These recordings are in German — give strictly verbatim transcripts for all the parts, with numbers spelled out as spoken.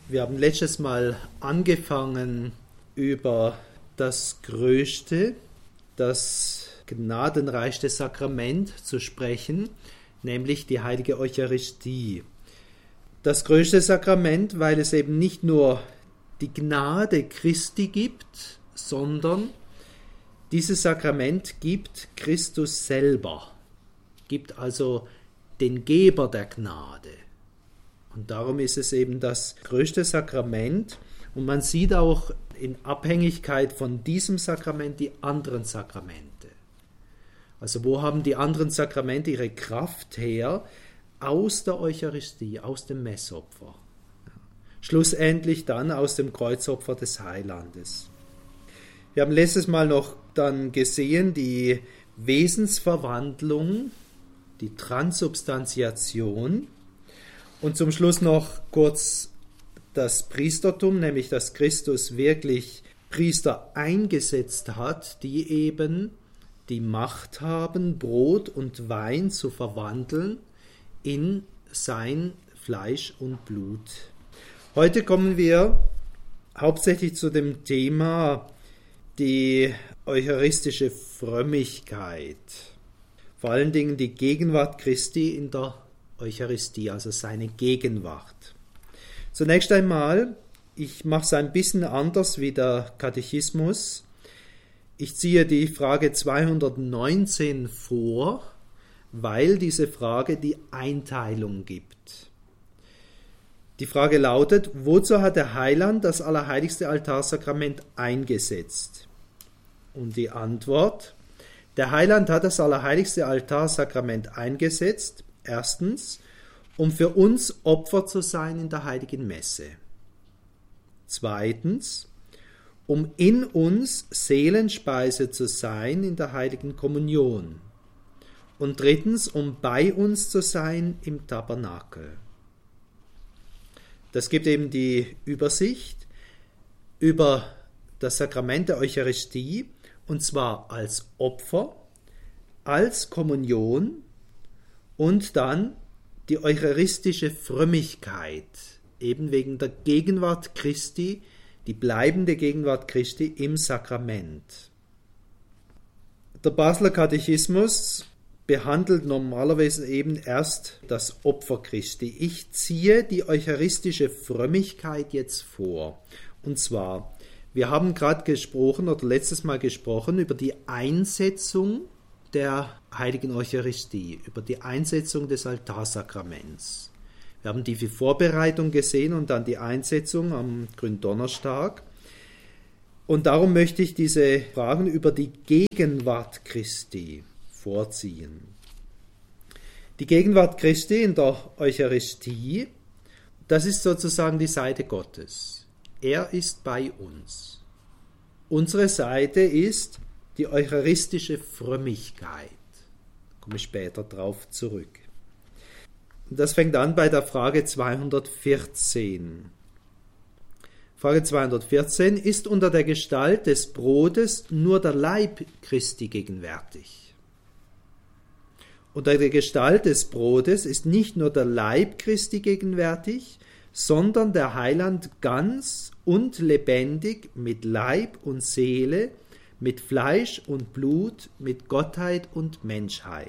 Wir haben letztes Mal angefangen, über das größte, das gnadenreichste Sakrament zu sprechen, nämlich die heilige Eucharistie. Das größte Sakrament, weil es eben nicht nur die Gnade Christi gibt, sondern dieses Sakrament gibt Christus selber, gibt also den Geber der Gnade. Und darum ist es eben das größte Sakrament. Und man sieht auch in Abhängigkeit von diesem Sakrament die anderen Sakramente. Also wo haben die anderen Sakramente ihre Kraft her? Aus der Eucharistie, aus dem Messopfer. Schlussendlich dann aus dem Kreuzopfer des Heilandes. Wir haben letztes Mal noch dann gesehen, die Wesensverwandlung, die Transubstantiation. Und zum Schluss noch kurz das Priestertum, nämlich dass Christus wirklich Priester eingesetzt hat, die eben die Macht haben, Brot und Wein zu verwandeln in sein Fleisch und Blut. Heute kommen wir hauptsächlich zu dem Thema die eucharistische Frömmigkeit, vor allen Dingen die Gegenwart Christi in der Eucharistie, also seine Gegenwart. Zunächst einmal, ich mache es ein bisschen anders wie der Katechismus. Ich ziehe die Frage zweihundertneunzehn vor, weil diese Frage die Einteilung gibt. Die Frage lautet, wozu hat der Heiland das allerheiligste Altarsakrament eingesetzt? Und die Antwort, der Heiland hat das allerheiligste Altarsakrament eingesetzt, erstens, um für uns Opfer zu sein in der heiligen Messe. Zweitens, um in uns Seelenspeise zu sein in der heiligen Kommunion. Und drittens, um bei uns zu sein im Tabernakel. Das gibt eben die Übersicht über das Sakrament der Eucharistie, und zwar als Opfer, als Kommunion und dann die eucharistische Frömmigkeit, eben wegen der Gegenwart Christi, die bleibende Gegenwart Christi im Sakrament. Der Basler Katechismus behandelt normalerweise eben erst das Opfer Christi. Ich ziehe die eucharistische Frömmigkeit jetzt vor. Und zwar, wir haben gerade gesprochen oder letztes Mal gesprochen über die Einsetzung der heiligen Eucharistie, über die Einsetzung des Altarsakraments. Wir haben die Vorbereitung gesehen und dann die Einsetzung am Gründonnerstag. Und darum möchte ich diese Fragen über die Gegenwart Christi vorziehen. Die Gegenwart Christi in der Eucharistie, das ist sozusagen die Seite Gottes. Er ist bei uns. Unsere Seite ist die eucharistische Frömmigkeit. Da komme ich später drauf zurück. Das fängt an bei der Frage zweihundertvierzehn. Frage zweihundertvierzehn, ist unter der Gestalt des Brotes nur der Leib Christi gegenwärtig? Unter der Gestalt des Brotes ist nicht nur der Leib Christi gegenwärtig, sondern der Heiland ganz und lebendig mit Leib und Seele, mit Fleisch und Blut, mit Gottheit und Menschheit.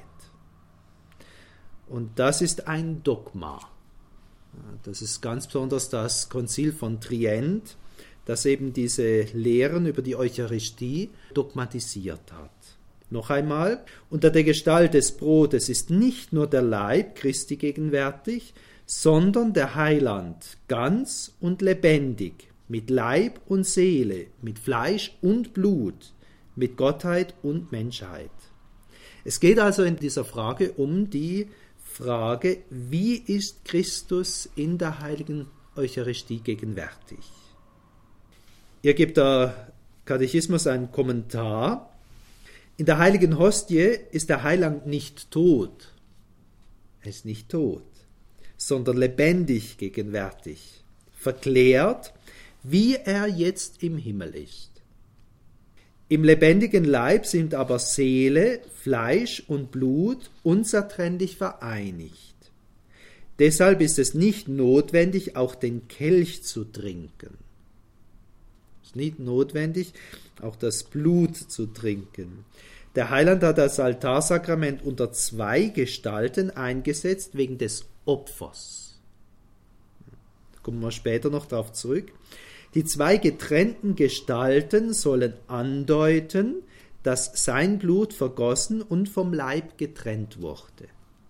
Und das ist ein Dogma. Das ist ganz besonders das Konzil von Trient, das eben diese Lehren über die Eucharistie dogmatisiert hat. Noch einmal, unter der Gestalt des Brotes ist nicht nur der Leib Christi gegenwärtig, sondern der Heiland ganz und lebendig, mit Leib und Seele, mit Fleisch und Blut, mit Gottheit und Menschheit. Es geht also in dieser Frage um die Frage, wie ist Christus in der heiligen Eucharistie gegenwärtig? Hier gibt der Katechismus einen Kommentar. In der heiligen Hostie ist der Heiland nicht tot. Er ist nicht tot, sondern lebendig gegenwärtig, verklärt, wie er jetzt im Himmel ist. Im lebendigen Leib sind aber Seele, Fleisch und Blut unzertrennlich vereinigt. Deshalb ist es nicht notwendig, auch den Kelch zu trinken. Es ist nicht notwendig, auch das Blut zu trinken. Der Heiland hat das Altarsakrament unter zwei Gestalten eingesetzt, wegen des Opfers. Da kommen wir später noch darauf zurück. Die zwei getrennten Gestalten sollen andeuten, dass sein Blut vergossen und vom Leib getrennt wurde.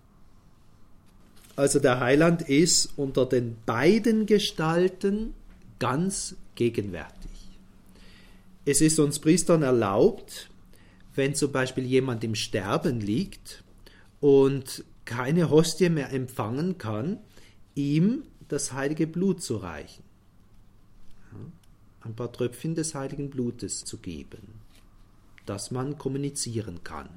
Also der Heiland ist unter den beiden Gestalten ganz gegenwärtig. Es ist uns Priestern erlaubt, wenn zum Beispiel jemand im Sterben liegt und keine Hostie mehr empfangen kann, ihm das heilige Blut zu reichen. Ein paar Tröpfchen des heiligen Blutes zu geben, dass man kommunizieren kann.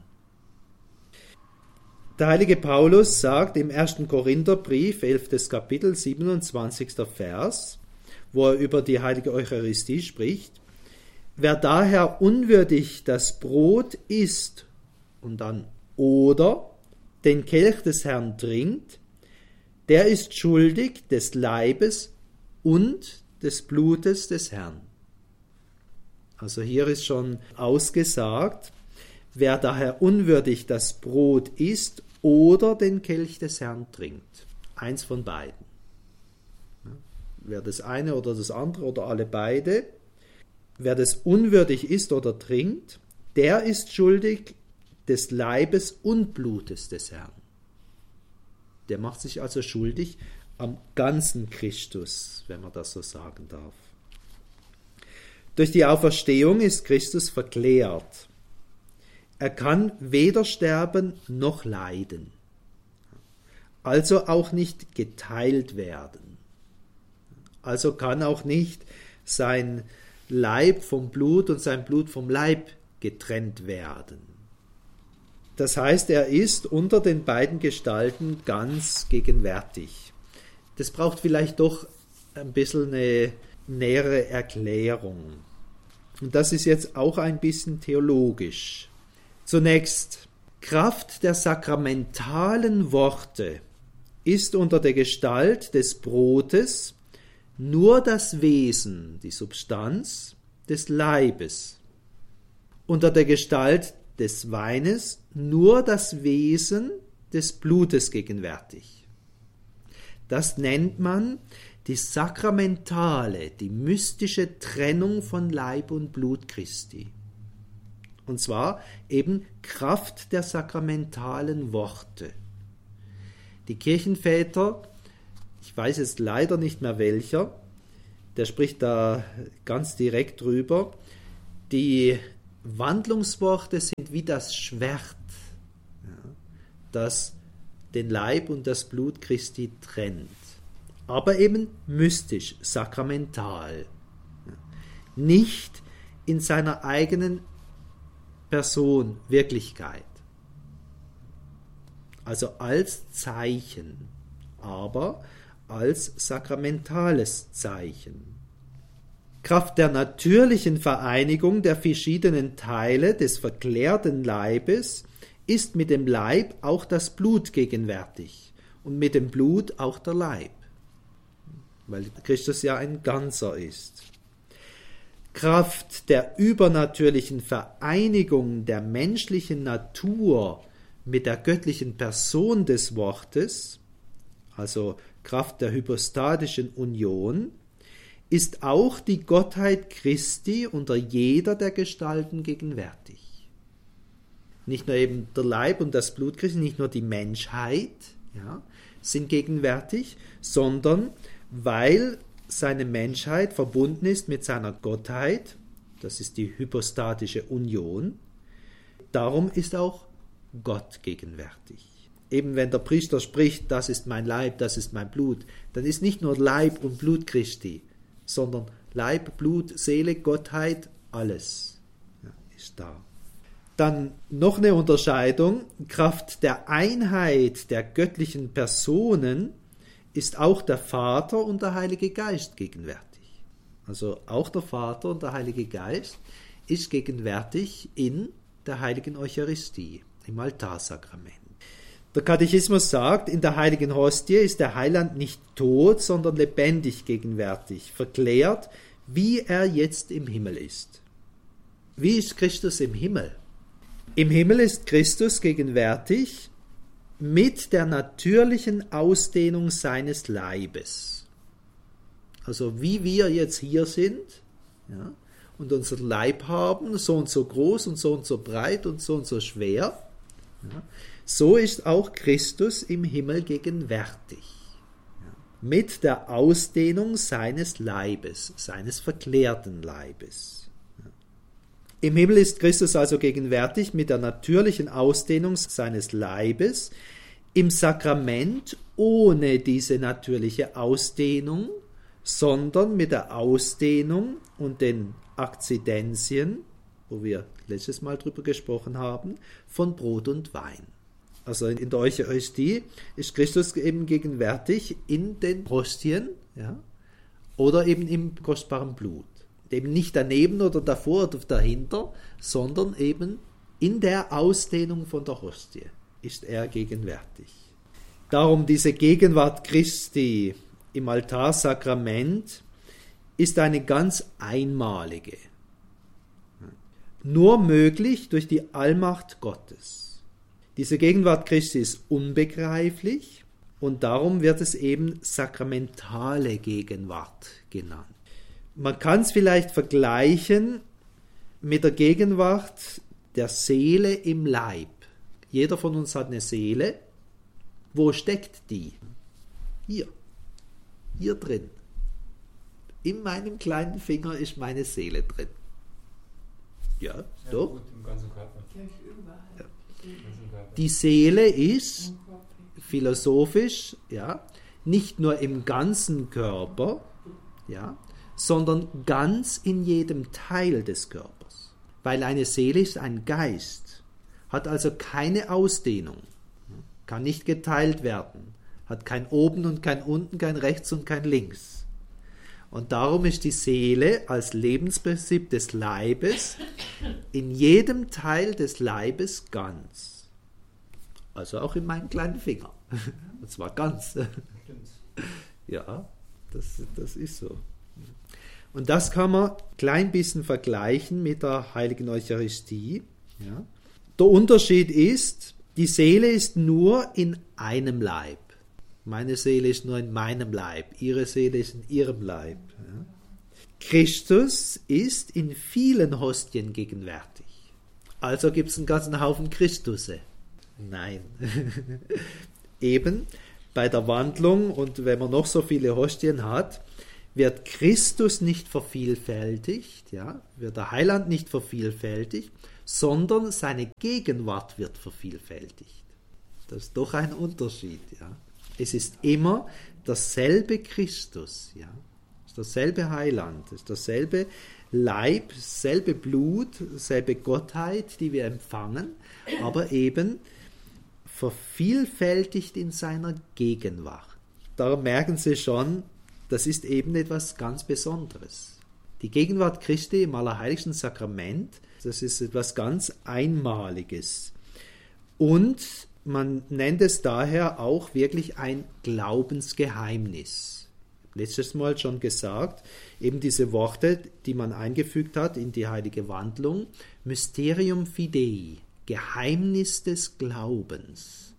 Der heilige Paulus sagt im ersten Korintherbrief, elftes Kapitel, siebenundzwanzigster Vers, wo er über die heilige Eucharistie spricht: Wer daher unwürdig das Brot isst und dann oder den Kelch des Herrn trinkt, der ist schuldig des Leibes und des Blutes des Herrn. Also hier ist schon ausgesagt, wer daher unwürdig das Brot isst oder den Kelch des Herrn trinkt. Eins von beiden. Wer das eine oder das andere oder alle beide, wer das unwürdig isst oder trinkt, der ist schuldig des Leibes und Blutes des Herrn. Der macht sich also schuldig am ganzen Christus, wenn man das so sagen darf. Durch die Auferstehung ist Christus verklärt. Er kann weder sterben noch leiden, also auch nicht geteilt werden. Also kann auch nicht sein Leib vom Blut und sein Blut vom Leib getrennt werden. Das heißt, er ist unter den beiden Gestalten ganz gegenwärtig. Das braucht vielleicht doch ein bisschen eine nähere Erklärung. Und das ist jetzt auch ein bisschen theologisch. Zunächst, Kraft der sakramentalen Worte ist unter der Gestalt des Brotes nur das Wesen, die Substanz des Leibes. Unter der Gestalt des Weines nur das Wesen des Blutes gegenwärtig. Das nennt man die sakramentale, die mystische Trennung von Leib und Blut Christi. Und zwar eben Kraft der sakramentalen Worte. Die Kirchenväter, ich weiß jetzt leider nicht mehr welcher, der spricht da ganz direkt drüber, die Wandlungsworte sind wie das Schwert, ja, das den Leib und das Blut Christi trennt. Aber eben mystisch, sakramental. Ja. Nicht in seiner eigenen Person, Wirklichkeit. Also als Zeichen, aber als sakramentales Zeichen. Kraft der natürlichen Vereinigung der verschiedenen Teile des verklärten Leibes ist mit dem Leib auch das Blut gegenwärtig und mit dem Blut auch der Leib, weil Christus ja ein Ganzer ist. Kraft der übernatürlichen Vereinigung der menschlichen Natur mit der göttlichen Person des Wortes, also Kraft der hypostatischen Union, ist auch die Gottheit Christi unter jeder der Gestalten gegenwärtig. Nicht nur eben der Leib und das Blut Christi, nicht nur die Menschheit, ja, sind gegenwärtig, sondern weil seine Menschheit verbunden ist mit seiner Gottheit, das ist die hypostatische Union, darum ist auch Gott gegenwärtig. Eben wenn der Priester spricht, das ist mein Leib, das ist mein Blut, dann ist nicht nur Leib und Blut Christi, sondern Leib, Blut, Seele, Gottheit, alles ja, ist da. Dann noch eine Unterscheidung, Kraft der Einheit der göttlichen Personen ist auch der Vater und der Heilige Geist gegenwärtig. Also auch der Vater und der Heilige Geist ist gegenwärtig in der heiligen Eucharistie, im Altarsakrament. Der Katechismus sagt, in der heiligen Hostie ist der Heiland nicht tot, sondern lebendig gegenwärtig, verklärt, wie er jetzt im Himmel ist. Wie ist Christus im Himmel? Im Himmel ist Christus gegenwärtig mit der natürlichen Ausdehnung seines Leibes. Also wie wir jetzt hier sind, ja, und unseren Leib haben, so und so groß und so und so breit und so und so schwer, ja, so ist auch Christus im Himmel gegenwärtig. Ja, mit der Ausdehnung seines Leibes, seines verklärten Leibes. Ja. Im Himmel ist Christus also gegenwärtig mit der natürlichen Ausdehnung seines Leibes, im Sakrament ohne diese natürliche Ausdehnung, sondern mit der Ausdehnung und den Akzidenzien, wo wir letztes Mal drüber gesprochen haben, von Brot und Wein. Also in der Eucharistie ist Christus eben gegenwärtig in den Hostien, ja, oder eben im kostbaren Blut. Eben nicht daneben oder davor oder dahinter, sondern eben in der Ausdehnung von der Hostie ist er gegenwärtig. Darum diese Gegenwart Christi im Altarsakrament ist eine ganz einmalige. Nur möglich durch die Allmacht Gottes. Diese Gegenwart Christi ist unbegreiflich und darum wird es eben sakramentale Gegenwart genannt. Man kann es vielleicht vergleichen mit der Gegenwart der Seele im Leib. Jeder von uns hat eine Seele. Wo steckt die? Hier. Hier drin. In meinem kleinen Finger ist meine Seele drin. Ja, ja doch. Gut, im ganzen Körper. Ja. Die Seele ist philosophisch, ja, nicht nur im ganzen Körper, ja, sondern ganz in jedem Teil des Körpers. Weil eine Seele ist ein Geist, hat also keine Ausdehnung, kann nicht geteilt werden, hat kein Oben und kein Unten, kein Rechts und kein Links. Und darum ist die Seele als Lebensprinzip des Leibes in jedem Teil des Leibes ganz. Also auch in meinem kleinen Finger. Und zwar ganz. Ja, das, das ist so. Und das kann man ein klein bisschen vergleichen mit der heiligen Eucharistie. Ja. Der Unterschied ist, die Seele ist nur in einem Leib. Meine Seele ist nur in meinem Leib. Ihre Seele ist in ihrem Leib. Ja. Christus ist in vielen Hostien gegenwärtig. Also gibt es einen ganzen Haufen Christusse. Nein. Eben bei der Wandlung und wenn man noch so viele Hostien hat, wird Christus nicht vervielfältigt, ja, wird der Heiland nicht vervielfältigt, sondern seine Gegenwart wird vervielfältigt. Das ist doch ein Unterschied, ja. Es ist immer dasselbe Christus, ja. Es ist dasselbe Heiland, es ist dasselbe Leib, dasselbe Blut, dasselbe Gottheit, die wir empfangen, aber eben vervielfältigt in seiner Gegenwart. Darum merken Sie schon, das ist eben etwas ganz Besonderes. Die Gegenwart Christi im Allerheiligsten Sakrament, das ist etwas ganz Einmaliges. Und man nennt es daher auch wirklich ein Glaubensgeheimnis. Letztes Mal schon gesagt, eben diese Worte, die man eingefügt hat in die heilige Wandlung, Mysterium Fidei, Geheimnis des Glaubens.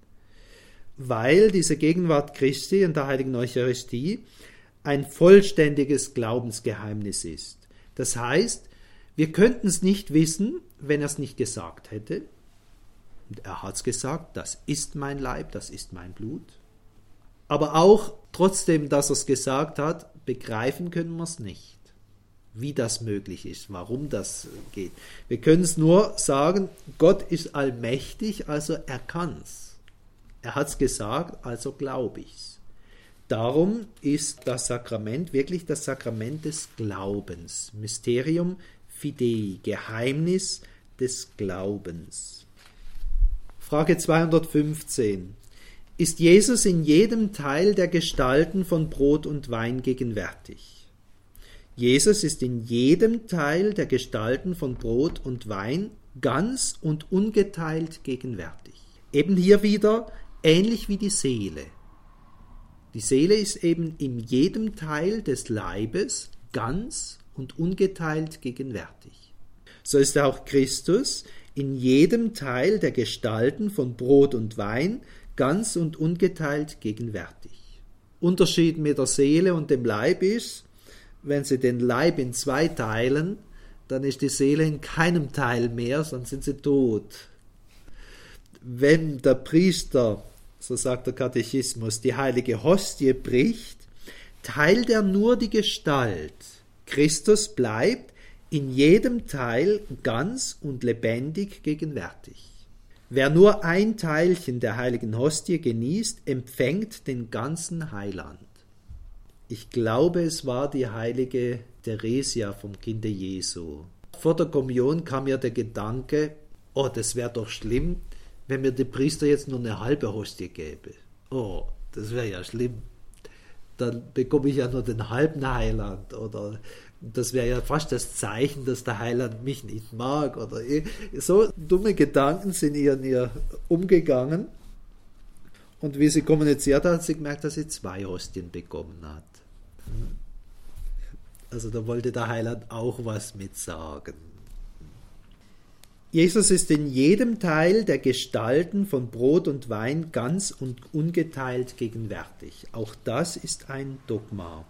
Weil diese Gegenwart Christi in der heiligen Eucharistie ein vollständiges Glaubensgeheimnis ist. Das heißt, wir könnten es nicht wissen, wenn er es nicht gesagt hätte. Und er hat es gesagt, das ist mein Leib, das ist mein Blut. Aber auch trotzdem, dass er es gesagt hat, begreifen können wir es nicht, wie das möglich ist, warum das geht. Wir können es nur sagen, Gott ist allmächtig, also er kann es. Er hat es gesagt, also glaube ich es. Darum ist das Sakrament wirklich das Sakrament des Glaubens. Mysterium Fidei, Geheimnis des Glaubens. Frage zweihundertfünfzehn. Ist Jesus in jedem Teil der Gestalten von Brot und Wein gegenwärtig? Jesus ist in jedem Teil der Gestalten von Brot und Wein ganz und ungeteilt gegenwärtig. Eben hier wieder ähnlich wie die Seele. Die Seele ist eben in jedem Teil des Leibes ganz und ungeteilt gegenwärtig. So ist auch Christus in jedem Teil der Gestalten von Brot und Wein ganz und ungeteilt gegenwärtig. Unterschied mit der Seele und dem Leib ist, wenn Sie den Leib in zwei teilen, dann ist die Seele in keinem Teil mehr, sonst sind sie tot. Wenn der Priester, so sagt der Katechismus, die heilige Hostie bricht, teilt er nur die Gestalt. Christus bleibt in jedem Teil ganz und lebendig gegenwärtig. Wer nur ein Teilchen der heiligen Hostie genießt, empfängt den ganzen Heiland. Ich glaube, es war die heilige Theresia vom Kinde Jesu. Vor der Kommunion kam mir der Gedanke, oh, das wäre doch schlimm, wenn mir der Priester jetzt nur eine halbe Hostie gäbe. Oh, das wäre ja schlimm. Dann bekomme ich ja nur den halben Heiland. Oder das wäre ja fast das Zeichen, dass der Heiland mich nicht mag. Oder so dumme Gedanken sind ihr in ihr umgegangen. Und wie sie kommuniziert hat, hat sie gemerkt, dass sie zwei Hostien bekommen hat. Also da wollte der Heiland auch was mit sagen. Jesus ist in jedem Teil der Gestalten von Brot und Wein ganz und ungeteilt gegenwärtig. Auch das ist ein Dogma.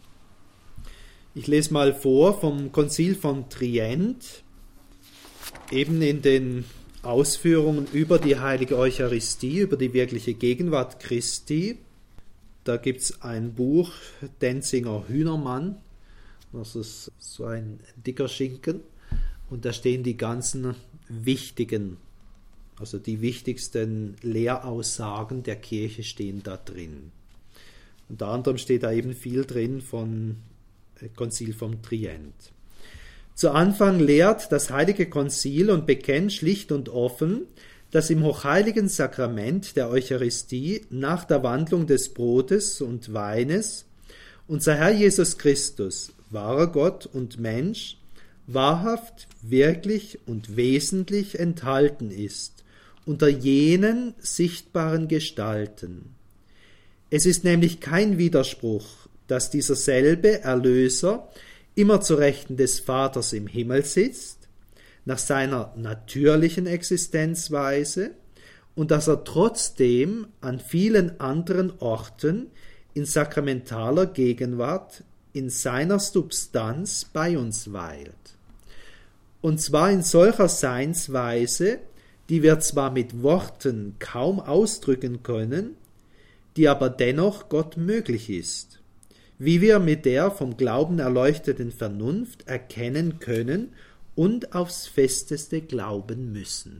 Ich lese mal vor vom Konzil von Trient, eben in den Ausführungen über die heilige Eucharistie, über die wirkliche Gegenwart Christi. Da gibt es ein Buch, Denzinger Hühnermann, das ist so ein dicker Schinken, und da stehen die ganzen wichtigen, also die wichtigsten Lehraussagen der Kirche stehen da drin. Unter anderem steht da eben viel drin von Konzil von Trient. Zu Anfang lehrt das Heilige Konzil und bekennt schlicht und offen, dass im hochheiligen Sakrament der Eucharistie nach der Wandlung des Brotes und Weines unser Herr Jesus Christus, wahrer Gott und Mensch, wahrhaft, wirklich und wesentlich enthalten ist unter jenen sichtbaren Gestalten. Es ist nämlich kein Widerspruch, dass dieser selbe Erlöser immer zu Rechten des Vaters im Himmel sitzt, nach seiner natürlichen Existenzweise, und dass er trotzdem an vielen anderen Orten in sakramentaler Gegenwart in seiner Substanz bei uns weilt. Und zwar in solcher Seinsweise, die wir zwar mit Worten kaum ausdrücken können, die aber dennoch Gott möglich ist, wie wir mit der vom Glauben erleuchteten Vernunft erkennen können und aufs Festeste glauben müssen.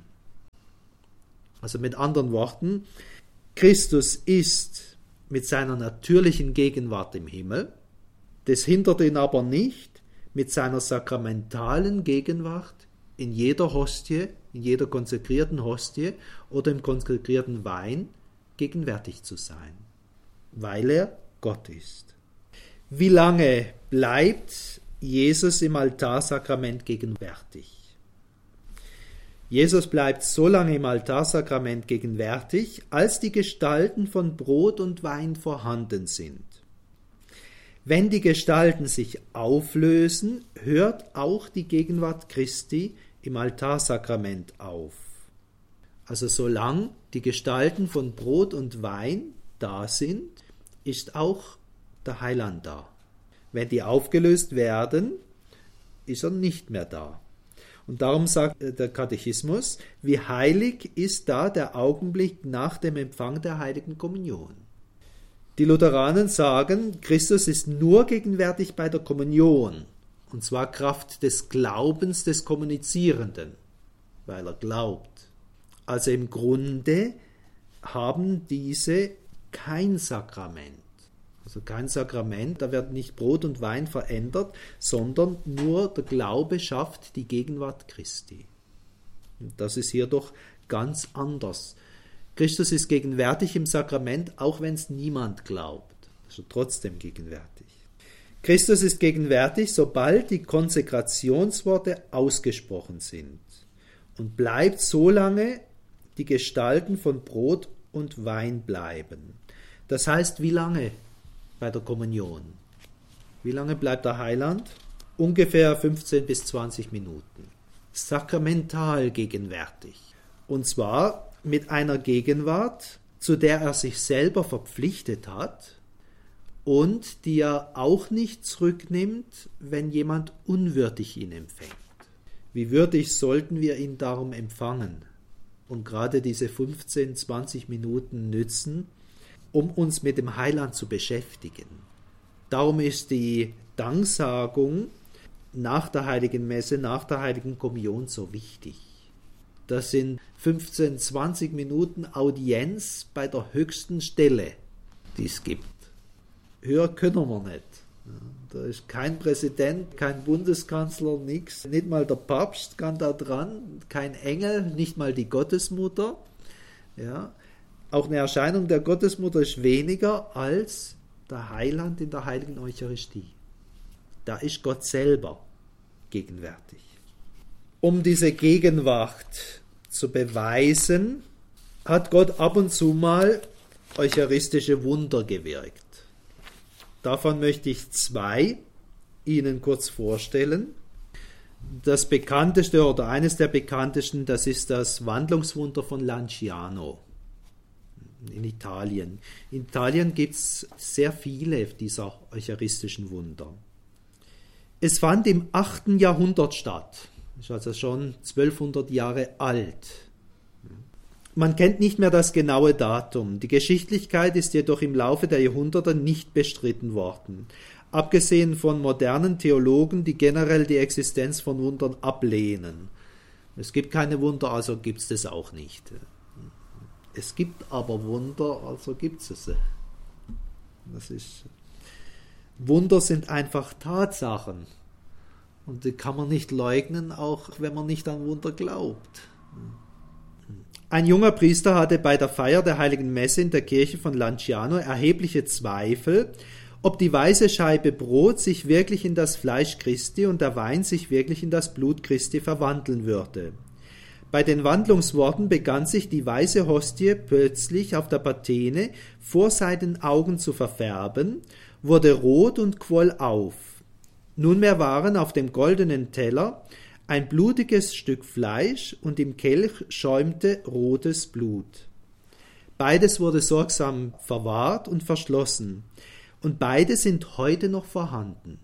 Also mit anderen Worten, Christus ist mit seiner natürlichen Gegenwart im Himmel, das hindert ihn aber nicht, mit seiner sakramentalen Gegenwart in jeder Hostie, in jeder konsekrierten Hostie oder im konsekrierten Wein gegenwärtig zu sein, weil er Gott ist. Wie lange bleibt Jesus im Altarsakrament gegenwärtig? Jesus bleibt so lange im Altarsakrament gegenwärtig, als die Gestalten von Brot und Wein vorhanden sind. Wenn die Gestalten sich auflösen, hört auch die Gegenwart Christi im Altarsakrament auf. Also solange die Gestalten von Brot und Wein da sind, ist auch der Heiland da. Wenn die aufgelöst werden, ist er nicht mehr da. Und darum sagt der Katechismus, wie heilig ist da der Augenblick nach dem Empfang der heiligen Kommunion. Die Lutheranen sagen, Christus ist nur gegenwärtig bei der Kommunion, und zwar Kraft des Glaubens des Kommunizierenden, weil er glaubt. Also im Grunde haben diese kein Sakrament. Also kein Sakrament, da wird nicht Brot und Wein verändert, sondern nur der Glaube schafft die Gegenwart Christi. Und das ist hier doch ganz anders. Christus ist gegenwärtig im Sakrament, auch wenn es niemand glaubt. Also trotzdem gegenwärtig. Christus ist gegenwärtig, sobald die Konsekrationsworte ausgesprochen sind, und bleibt so lange die Gestalten von Brot und Wein bleiben. Das heißt, wie lange bei der Kommunion? Wie lange bleibt der Heiland? Ungefähr fünfzehn bis zwanzig Minuten. Sakramental gegenwärtig. Und zwar mit einer Gegenwart, zu der er sich selber verpflichtet hat und die er auch nicht zurücknimmt, wenn jemand unwürdig ihn empfängt. Wie würdig sollten wir ihn darum empfangen und gerade diese fünfzehn, zwanzig Minuten nützen, um uns mit dem Heiland zu beschäftigen. Darum ist die Danksagung nach der Heiligen Messe, nach der Heiligen Kommunion so wichtig. Das sind fünfzehn, zwanzig Minuten Audienz bei der höchsten Stelle, die es gibt. Höher können wir nicht. Da ist kein Präsident, kein Bundeskanzler, nichts. Nicht mal der Papst kann da dran, kein Engel, nicht mal die Gottesmutter. Ja. Auch eine Erscheinung der Gottesmutter ist weniger als der Heiland in der Heiligen Eucharistie. Da ist Gott selber gegenwärtig. Um diese Gegenwart zu beweisen, hat Gott ab und zu mal eucharistische Wunder gewirkt. Davon möchte ich zwei Ihnen kurz vorstellen. Das bekannteste oder eines der bekanntesten, das ist das Wandlungswunder von Lanciano in Italien. In Italien gibt es sehr viele dieser eucharistischen Wunder. Es fand im achten Jahrhundert statt, ist also schon zwölfhundert Jahre alt. Man kennt nicht mehr das genaue Datum. Die Geschichtlichkeit ist jedoch im Laufe der Jahrhunderte nicht bestritten worden. Abgesehen von modernen Theologen, die generell die Existenz von Wundern ablehnen. Es gibt keine Wunder, also gibt es das auch nicht. Es gibt aber Wunder, also gibt es sie. Das ist, Wunder sind einfach Tatsachen. Und die kann man nicht leugnen, auch wenn man nicht an Wunder glaubt. Ein junger Priester hatte bei der Feier der Heiligen Messe in der Kirche von Lanciano erhebliche Zweifel, ob die weiße Scheibe Brot sich wirklich in das Fleisch Christi und der Wein sich wirklich in das Blut Christi verwandeln würde. Bei den Wandlungsworten begann sich die weiße Hostie plötzlich auf der Patene vor seinen Augen zu verfärben, wurde rot und quoll auf. Nunmehr waren auf dem goldenen Teller ein blutiges Stück Fleisch und im Kelch schäumte rotes Blut. Beides wurde sorgsam verwahrt und verschlossen, und beide sind heute noch vorhanden.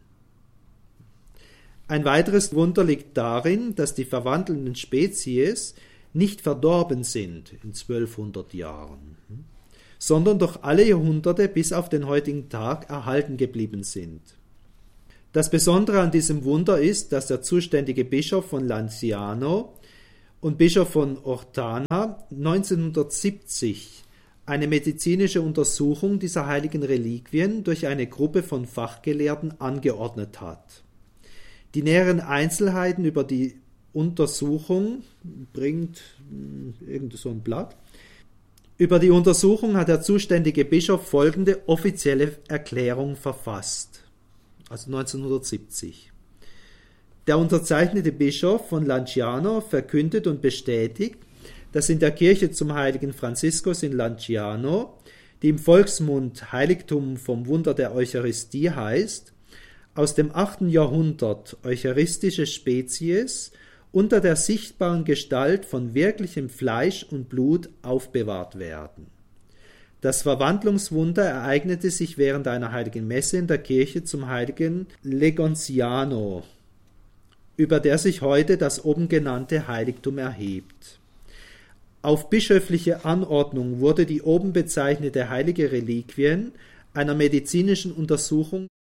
Ein weiteres Wunder liegt darin, dass die verwandelnden Spezies nicht verdorben sind in zwölfhundert Jahren, sondern durch alle Jahrhunderte bis auf den heutigen Tag erhalten geblieben sind. Das Besondere an diesem Wunder ist, dass der zuständige Bischof von Lanciano und Bischof von Ortana neunzehnhundertsiebzig eine medizinische Untersuchung dieser heiligen Reliquien durch eine Gruppe von Fachgelehrten angeordnet hat. Die näheren Einzelheiten über die Untersuchung bringt irgend so ein Blatt. Über die Untersuchung hat der zuständige Bischof folgende offizielle Erklärung verfasst. Also neunzehnhundertsiebzig. Der unterzeichnete Bischof von Lanciano verkündet und bestätigt, dass in der Kirche zum heiligen Franziskus in Lanciano, die im Volksmund Heiligtum vom Wunder der Eucharistie heißt, aus dem achten Jahrhundert eucharistische Spezies unter der sichtbaren Gestalt von wirklichem Fleisch und Blut aufbewahrt werden. Das Verwandlungswunder ereignete sich während einer heiligen Messe in der Kirche zum heiligen Legonziano, über der sich heute das oben genannte Heiligtum erhebt. Auf bischöfliche Anordnung wurde die oben bezeichnete heilige Reliquien einer medizinischen Untersuchung